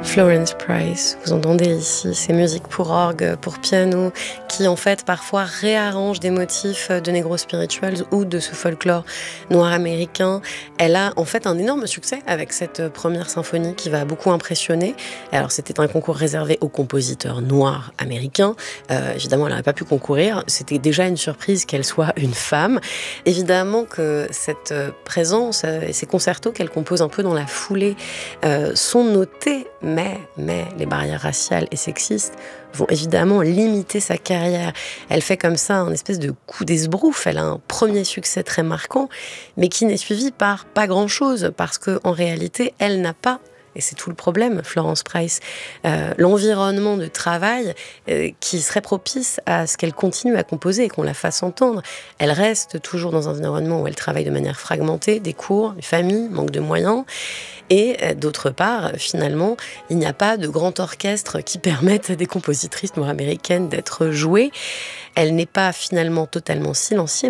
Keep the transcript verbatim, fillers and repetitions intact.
Florence Price, vous entendez ici ces musiques pour orgue, pour piano, qui en fait parfois réarrangent des motifs de negro spirituals ou de ce folklore noir américain. Elle a en fait un énorme succès avec cette première symphonie qui va beaucoup impressionner. Alors c'était un concours réservé aux compositeurs noirs américains. Euh, évidemment, elle n'aurait pas pu concourir. C'était déjà une surprise qu'elle soit une femme. Évidemment que cette présence et ces concertos qu'elle compose un peu dans la foulée euh, sont notés. Mais, mais les barrières raciales et sexistes vont évidemment limiter sa carrière. Elle fait comme ça un espèce de coup d'esbrouf. Elle a un premier succès très marquant, mais qui n'est suivi par pas grand-chose, parce qu'en réalité, elle n'a pas, et c'est tout le problème, Florence Price, euh, l'environnement de travail euh, qui serait propice à ce qu'elle continue à composer et qu'on la fasse entendre. Elle reste toujours dans un environnement où elle travaille de manière fragmentée, des cours, une famille, manque de moyens. Et euh, d'autre part, finalement, il n'y a pas de grand orchestre qui permette à des compositrices nord-américaines d'être jouées. Elle n'est pas finalement totalement silenciée,